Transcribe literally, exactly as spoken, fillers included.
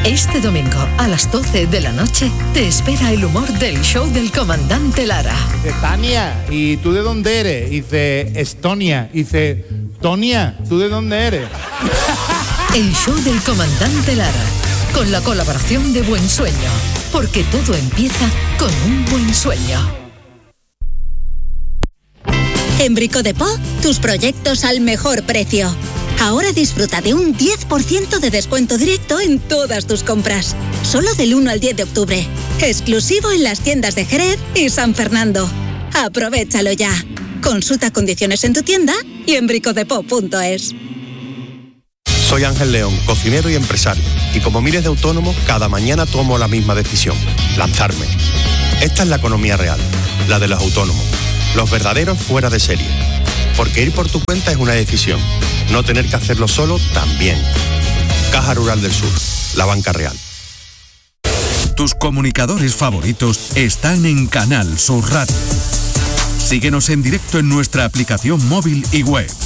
Este domingo a las doce de la noche te espera el humor del show del comandante Lara. Dice, Tania, ¿y tú de dónde eres? Dice, Estonia. Dice, Tonia, ¿tú de dónde eres? El show del comandante Lara, con la colaboración de Buen Sueño, porque todo empieza con un buen sueño. En Brico de Po, tus proyectos al mejor precio. Ahora disfruta de un diez por ciento de descuento directo en todas tus compras. Solo del uno al diez de octubre. Exclusivo en las tiendas de Jerez y San Fernando. Aprovechalo ya. Consulta condiciones en tu tienda y en bricodepo punto es. Soy Ángel León, cocinero y empresario. Y como miles de autónomos, cada mañana tomo la misma decisión. Lanzarme. Esta es la economía real. La de los autónomos. Los verdaderos fuera de serie. Porque ir por tu cuenta es una decisión. No tener que hacerlo solo también. Caja Rural del Sur, la banca real. Tus comunicadores favoritos están en Canal Sur Radio. Síguenos en directo en nuestra aplicación móvil y web.